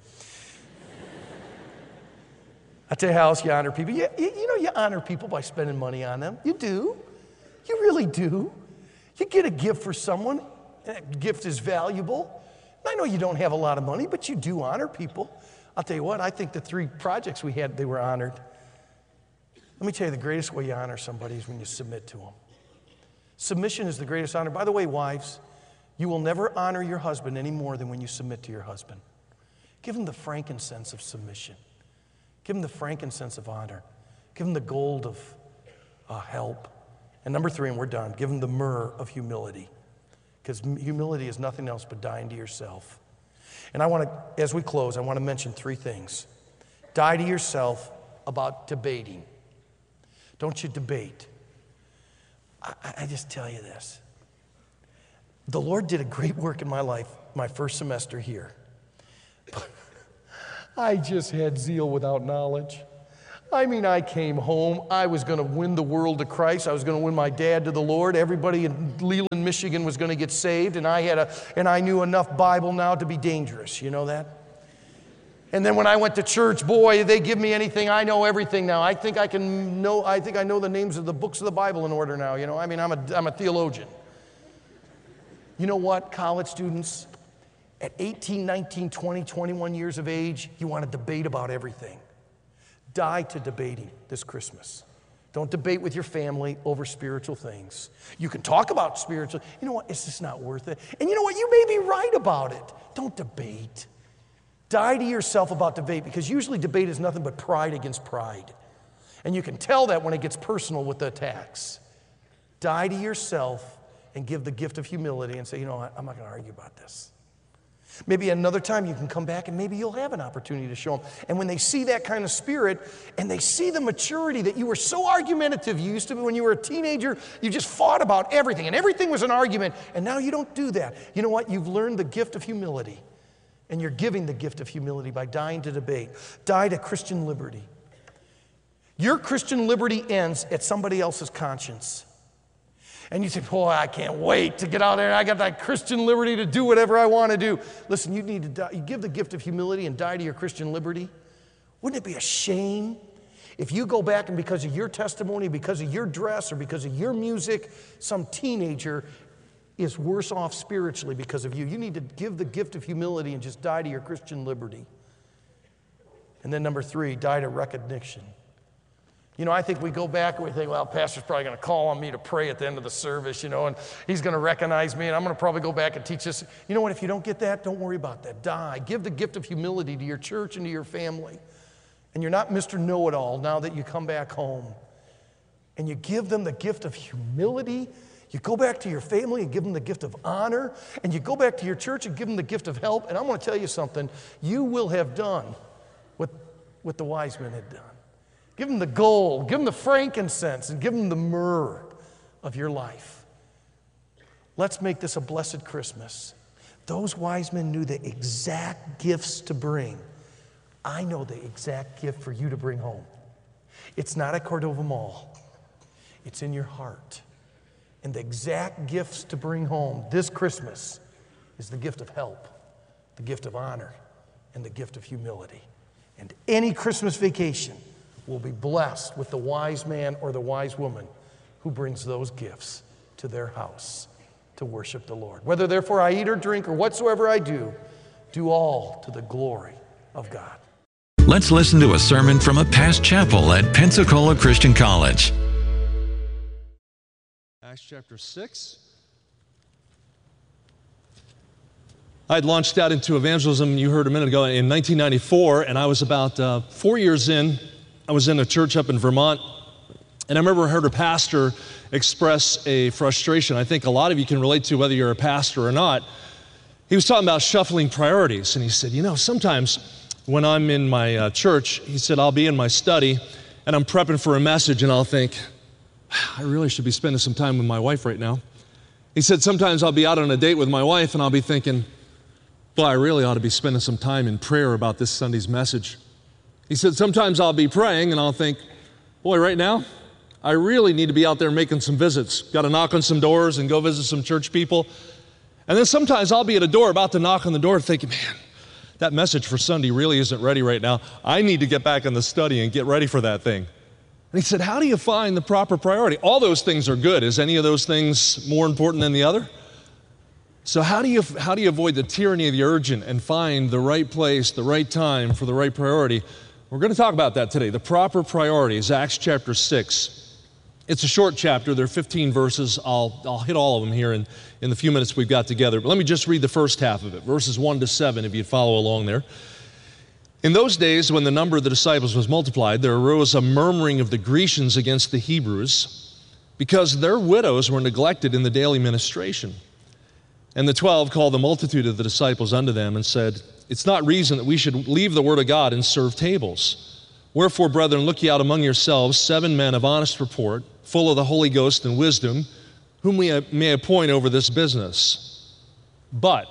I tell you how else you honor people. You know, you honor people by spending money on them. You do. You really do. You get a gift for someone. That gift is valuable. I know you don't have a lot of money, but you do honor people. I'll tell you what, I think the 3 projects we had, they were honored. Let me tell you, the greatest way you honor somebody is when you submit to them. Submission is the greatest honor. By the way, wives, you will never honor your husband any more than when you submit to your husband. Give him the frankincense of submission. Give him the frankincense of honor. Give him the gold of help. And number 3, and we're done, give him the myrrh of humility. Because humility is nothing else but dying to yourself. And I want to, as we close, I want to mention 3 things. Die to yourself about debating. Don't you debate. I just tell you this. The Lord did a great work in my life my first semester here. I just had zeal without knowledge. I mean, I came home. I was going to win the world to Christ. I was going to win my dad to the Lord. Everybody in Leland, Michigan was going to get saved, and I knew enough Bible now to be dangerous. You know that? And then when I went to church, boy, they give me anything. I know everything now. I think I know the names of the books of the Bible in order now. You know, I mean, I'm a theologian. You know what, college students? At 18, 19, 20, 21 years of age, you want to debate about everything. Die to debating this Christmas. Don't debate with your family over spiritual things. You can talk about spiritual. You know what? It's just not worth it. And you know what? You may be right about it. Don't debate. Die to yourself about debate, because usually debate is nothing but pride against pride. And you can tell that when it gets personal with the attacks. Die to yourself and give the gift of humility and say, you know what? I'm not going to argue about this. Maybe another time you can come back and maybe you'll have an opportunity to show them. And when they see that kind of spirit and they see the maturity that you were so argumentative, you used to be when you were a teenager, you just fought about everything and everything was an argument, and now you don't do that. You know what? You've learned the gift of humility, and you're giving the gift of humility by dying to debate. Die to Christian liberty. Your Christian liberty ends at somebody else's conscience. And you say, boy, I can't wait to get out there. I got that Christian liberty to do whatever I want to do. Listen, you need to die. You give the gift of humility and die to your Christian liberty. Wouldn't it be a shame if you go back and because of your testimony, because of your dress, or because of your music, some teenager is worse off spiritually because of you? You need to give the gift of humility and just die to your Christian liberty. And then number 3, die to recognition. You know, I think we go back and we think, well, pastor's probably going to call on me to pray at the end of the service, you know, and he's going to recognize me, and I'm going to probably go back and teach this. You know what? If you don't get that, don't worry about that. Die. Give the gift of humility to your church and to your family. And you're not Mr. Know-it-all now that you come back home. And you give them the gift of humility. You go back to your family and give them the gift of honor. And you go back to your church and give them the gift of help. And I'm going to tell you something. You will have done what the wise men had done. Give them the gold, give them the frankincense, and give them the myrrh of your life. Let's make this a blessed Christmas. Those wise men knew the exact gifts to bring. I know the exact gift for you to bring home. It's not at Cordova Mall. It's in your heart. And the exact gifts to bring home this Christmas is the gift of help, the gift of honor, and the gift of humility. And any Christmas vacation will be blessed with the wise man or the wise woman who brings those gifts to their house to worship the Lord. Whether therefore I eat or drink or whatsoever I do all to the glory of God. Let's listen to a sermon from a past chapel at Pensacola Christian College. Acts chapter 6. I'd launched out into evangelism, you heard a minute ago, in 1994, and I was about 4 years in. I was in a church up in Vermont, and I remember I heard a pastor express a frustration I think a lot of you can relate to, whether you're a pastor or not. He was talking about shuffling priorities, and he said, you know, sometimes when I'm in my church, he said, I'll be in my study, and I'm prepping for a message, and I'll think, I really should be spending some time with my wife right now. He said, sometimes I'll be out on a date with my wife, and I'll be thinking, well, I really ought to be spending some time in prayer about this Sunday's message. He said, sometimes I'll be praying and I'll think, boy, right now, I really need to be out there making some visits. Got to knock on some doors and go visit some church people. And then sometimes I'll be at a door about to knock on the door thinking, man, that message for Sunday really isn't ready right now. I need to get back in the study and get ready for that thing. And he said, how do you find the proper priority? All those things are good. Is any of those things more important than the other? So how do you avoid the tyranny of the urgent and find the right place, the right time for the right priority? We're going to talk about that today. The proper priorities, Acts chapter 6. It's a short chapter. There are 15 verses. I'll hit all of them here in the few minutes we've got together. But let me just read the first half of it, verses 1 to 7, if you'd follow along there. In those days, when the number of the disciples was multiplied, there arose a murmuring of the Grecians against the Hebrews, because their widows were neglected in the daily ministration. And the 12 called the multitude of the disciples unto them and said, it's not reason that we should leave the word of God and serve tables. Wherefore, brethren, look ye out among yourselves 7 men of honest report, full of the Holy Ghost and wisdom, whom we may appoint over this business. But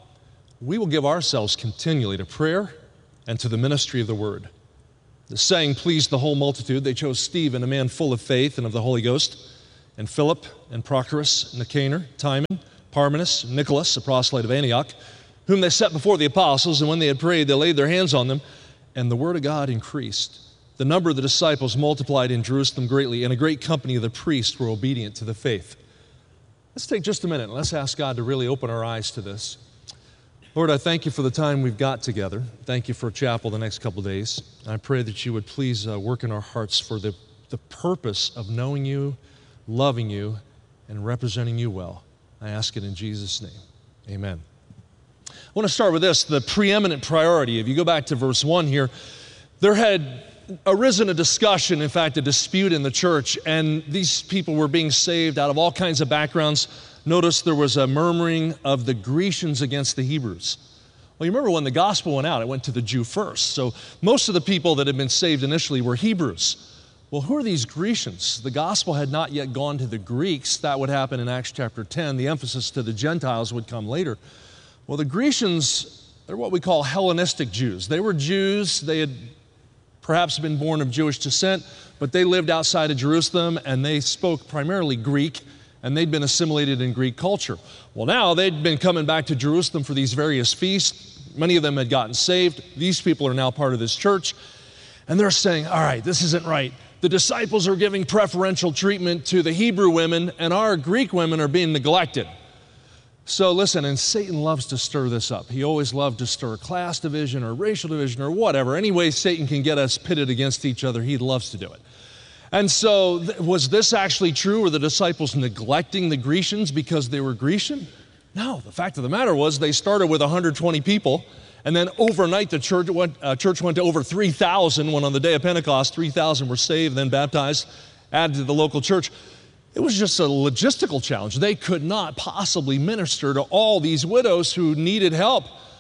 we will give ourselves continually to prayer and to the ministry of the word. The saying pleased the whole multitude. They chose Stephen, a man full of faith and of the Holy Ghost, and Philip, and Prochorus, Nicanor, Timon, Parmenas, Nicholas, a proselyte of Antioch, whom they set before the apostles, and when they had prayed, they laid their hands on them, and the word of God increased. The number of the disciples multiplied in Jerusalem greatly, and a great company of the priests were obedient to the faith. Let's take just a minute and let's ask God to really open our eyes to this. Lord, I thank you for the time we've got together. Thank you for chapel the next couple of days. I pray that you would please work in our hearts for the purpose of knowing you, loving you, and representing you well. I ask it in Jesus' name. Amen. I want to start with this, the preeminent priority. If you go back to verse 1 here, there had arisen a discussion, in fact, a dispute in the church, and these people were being saved out of all kinds of backgrounds. Notice there was a murmuring of the Grecians against the Hebrews. Well, you remember when the gospel went out, it went to the Jew first. So most of the people that had been saved initially were Hebrews. Well, who are these Grecians? The gospel had not yet gone to the Greeks. That would happen in Acts chapter 10. The emphasis to the Gentiles would come later. Well, the Grecians, they're what we call Hellenistic Jews. They were Jews. They had perhaps been born of Jewish descent, but they lived outside of Jerusalem, and they spoke primarily Greek, and they'd been assimilated in Greek culture. Well, now they'd been coming back to Jerusalem for these various feasts. Many of them had gotten saved. These people are now part of this church, and they're saying, all right, this isn't right. The disciples are giving preferential treatment to the Hebrew women, and our Greek women are being neglected. So listen, and Satan loves to stir this up. He always loved to stir class division or racial division or whatever. Any way Satan can get us pitted against each other, he loves to do it. And so was this actually true? Were the disciples neglecting the Grecians because they were Grecian? No, the fact of the matter was they started with 120 people, and then overnight the church went to over 3,000, when on the day of Pentecost, 3,000 were saved, then baptized, added to the local church. It was just a logistical challenge. They could not possibly minister to all these widows who needed help.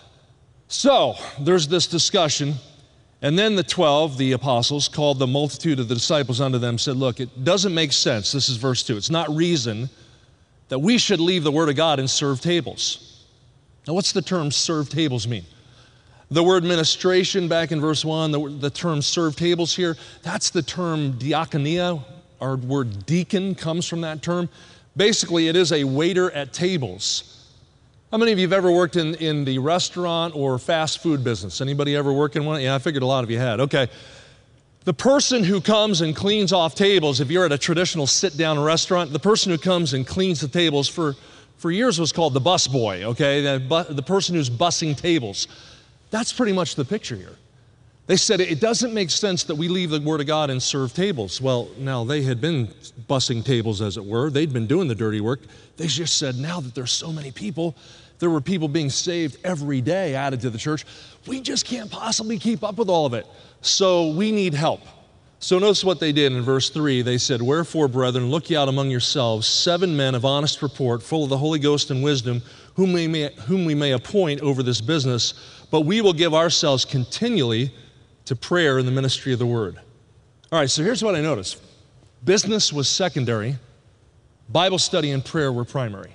So there's this discussion, and then the 12, the apostles, called the multitude of the disciples unto them, said, look, it doesn't make sense. This is verse 2. It's not reason that we should leave the word of God and serve tables. Now, what's the term serve tables mean? The word ministration back in verse 1, the term serve tables here, that's the term diakonia. Our word deacon comes from that term. Basically, it is a waiter at tables. How many of you have ever worked in the restaurant or fast food business? Anybody ever work in one? Yeah, I figured a lot of you had. Okay. The person who comes and cleans off tables, if you're at a traditional sit-down restaurant, the person who comes and cleans the tables for years was called the bus boy, okay? The person who's bussing tables. That's pretty much the picture here. They said it doesn't make sense that we leave the Word of God and serve tables. Well, now they had been bussing tables, as it were. They'd been doing the dirty work. They just said, now that there's so many people, there were people being saved every day added to the church, we just can't possibly keep up with all of it. So we need help. So notice what they did in verse 3. They said, wherefore, brethren, look ye out among yourselves 7 men of honest report, full of the Holy Ghost and wisdom, whom we may appoint over this business, but we will give ourselves continually to prayer and the ministry of the word. All right, so here's what I noticed. Business was secondary. Bible study and prayer were primary.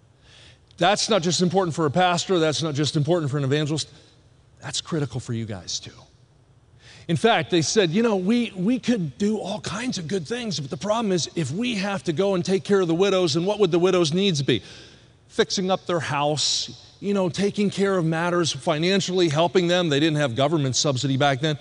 That's not just important for a pastor. That's not just important for an evangelist. That's critical for you guys too. In fact, they said, you know, we could do all kinds of good things, but the problem is if we have to go and take care of the widows, and what would the widows' needs be? Fixing up their house, you know, taking care of matters financially, helping them. They didn't have government subsidy back then.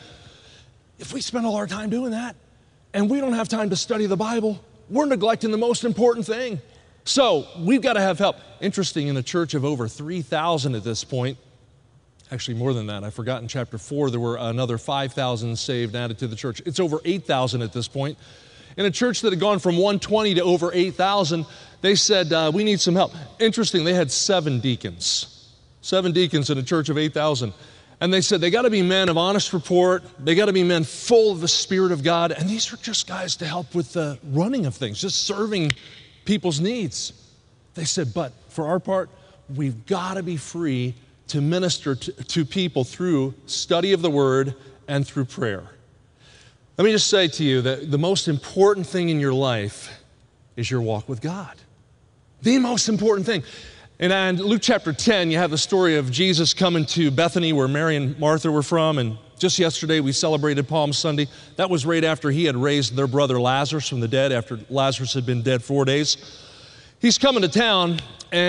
If we spend all our time doing that and we don't have time to study the Bible, we're neglecting the most important thing. So we've got to have help. Interesting, in a church of over 3,000 at this point, actually more than that, I forgot in chapter 4, there were another 5,000 saved added to the church. It's over 8,000 at this point. In a church that had gone from 120 to over 8,000, they said, we need some help. Interesting, they had 7 deacons. 7 deacons in a church of 8,000. And they said they got to be men of honest report. They got to be men full of the Spirit of God. And these are just guys to help with the running of things, just serving people's needs. They said, but for our part, we've got to be free to minister to people through study of the Word and through prayer. Let me just say to you that the most important thing in your life is your walk with God. The most important thing. And in Luke chapter 10, you have the story of Jesus coming to Bethany, where Mary and Martha were from. And just yesterday, we celebrated Palm Sunday. That was right after he had raised their brother Lazarus from the dead, after Lazarus had been dead 4 days. He's coming to town,